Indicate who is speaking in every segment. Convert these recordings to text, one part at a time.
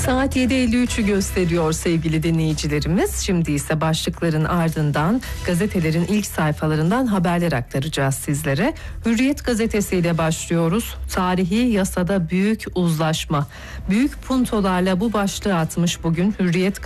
Speaker 1: Saat 7.53'ü gösteriyor sevgili dinleyicilerimiz. Şimdi ise başlıkların ardından gazetelerin ilk sayfalarından haberler aktaracağız sizlere. Hürriyet gazetesiyle başlıyoruz. Tarihi yasada büyük uzlaşma. Büyük puntolarla bu başlığı atmış bugün Hürriyet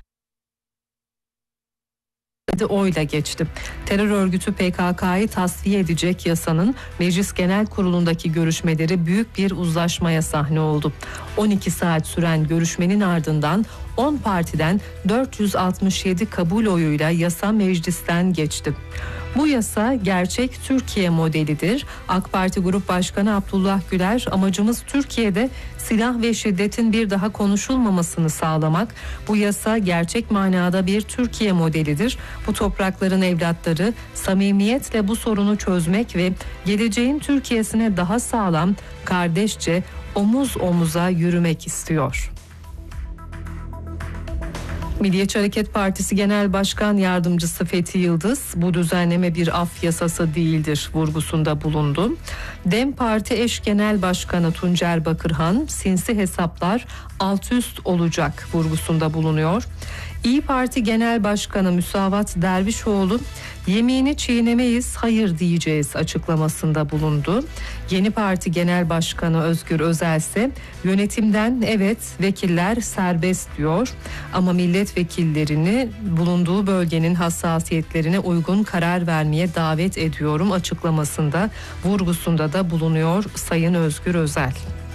Speaker 1: oyla geçti. Terör örgütü PKK'yı tasfiye edecek yasanın Meclis Genel Kurulu'ndaki görüşmeleri büyük bir uzlaşmaya sahne oldu. 12 saat süren görüşmenin ardından 10 partiden 467 kabul oyuyla yasa meclisten geçti. Bu yasa gerçek Türkiye modelidir. AK Parti Grup Başkanı Abdullah Güler, amacımız Türkiye'de silah ve şiddetin bir daha konuşulmamasını sağlamak. Bu yasa gerçek manada bir Türkiye modelidir. Bu toprakların evlatları samimiyetle bu sorunu çözmek ve geleceğin Türkiye'sine daha sağlam, kardeşçe, omuz omuza yürümek istiyor. Milliyetçi Hareket Partisi Genel Başkan Yardımcısı Fethi Yıldız, bu düzenleme bir af yasası değildir vurgusunda bulundu. DEM Parti eş genel başkanı Tuncer Bakırhan, sinsi hesaplar alt üst olacak vurgusunda bulunuyor. İYİ Parti Genel Başkanı Müsavat Dervişoğlu, yemini çiğnemeyiz, hayır diyeceğiz açıklamasında bulundu. Yeni Parti Genel Başkanı Özgür Özel ise yönetimden evet vekiller serbest diyor ama milletvekillerini bulunduğu bölgenin hassasiyetlerine uygun karar vermeye davet ediyorum açıklamasında, vurgusunda da bulunuyor Sayın Özgür Özel.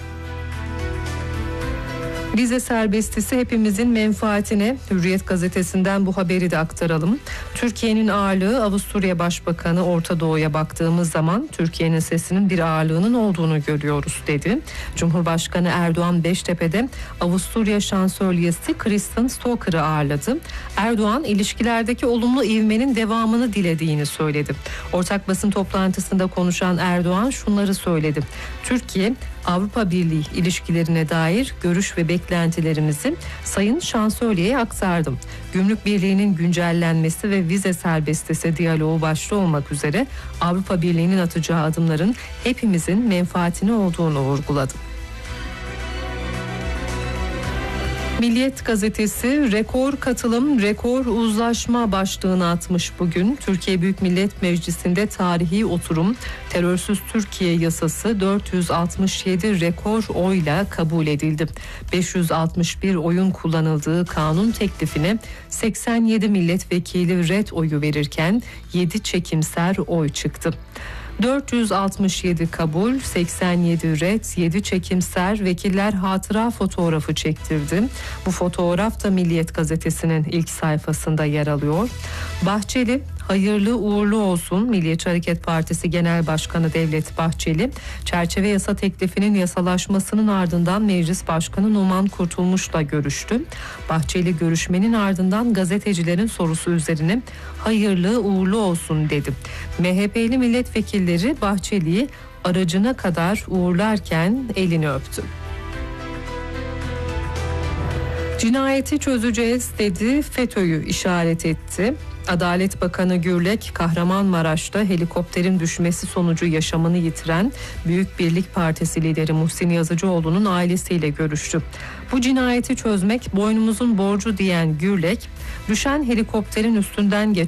Speaker 1: Rize serbestisi hepimizin menfaatine. Hürriyet gazetesinden bu haberi de aktaralım. Türkiye'nin ağırlığı Avusturya Başbakanı Orta Doğu'ya baktığımız zaman Türkiye'nin sesinin bir ağırlığının olduğunu görüyoruz dedi. Cumhurbaşkanı Erdoğan Beştepe'de Avusturya Şansölyesi Kristen Stocker'ı ağırladı. Erdoğan ilişkilerdeki olumlu ivmenin devamını dilediğini söyledi. Ortak basın toplantısında konuşan Erdoğan şunları söyledi. Türkiye Avrupa Birliği ilişkilerine dair görüş ve beklentilerimizi Sayın Şansölye'ye aktardım. Gümrük Birliği'nin güncellenmesi ve vize serbestisi diyaloğu başta olmak üzere Avrupa Birliği'nin atacağı adımların hepimizin menfaatine olduğunu vurguladı. Milliyet gazetesi rekor katılım, rekor uzlaşma başlığını atmış bugün. Türkiye Büyük Millet Meclisi'nde tarihi oturum, terörsüz Türkiye yasası 467 rekor oyla kabul edildi. 561 oyun kullanıldığı kanun teklifine 87 milletvekili ret oyu verirken 7 çekimser oy çıktı. 467 kabul, 87 ret, 7 çekimser, vekiller hatıra fotoğrafı çektirdi. Bu fotoğraf da Milliyet gazetesinin ilk sayfasında yer alıyor. Bahçeli, hayırlı uğurlu olsun. Milliyetçi Hareket Partisi Genel Başkanı Devlet Bahçeli, çerçeve yasa teklifinin yasalaşmasının ardından Meclis Başkanı Numan Kurtulmuş'la görüştü. Bahçeli görüşmenin ardından gazetecilerin sorusu üzerine hayırlı uğurlu olsun dedi. MHP'li milletvekilleri Bahçeli'yi aracına kadar uğurlarken elini öptü. Cinayeti çözeceğiz dedi, FETÖ'yü işaret etti. Adalet Bakanı Gürlek, Kahramanmaraş'ta helikopterin düşmesi sonucu yaşamını yitiren Büyük Birlik Partisi lideri Muhsin Yazıcıoğlu'nun ailesiyle görüştü. Bu cinayeti çözmek boynumuzun borcu diyen Gürlek, düşen helikopterin üstünden geçen